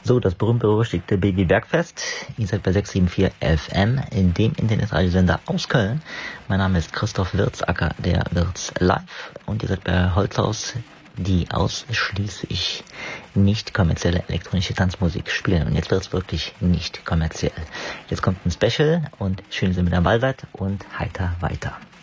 So, das berühmt-berüchtigte Baby-Bergfest. Ihr seid bei 674 FM, in dem Internetradiosender aus Köln. Mein Name ist Christoph Wirz, aka der Wirz Live. Und ihr seid bei Holzhaus, die ausschließlich nicht kommerzielle elektronische Tanzmusik spielen. Und jetzt wird's wirklich nicht kommerziell. Jetzt kommt ein Special und schön, dass ihr mit dabei seid und heiter weiter.